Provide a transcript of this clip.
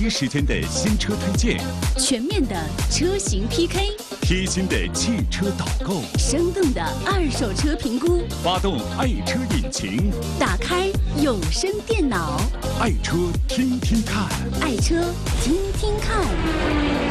一时间的新车推荐， 全面的车型 PK， 贴心的汽车导购， 生动的二手车评估。 发动爱车引擎， 打开有声电脑， 爱车听听看， 爱车听听看。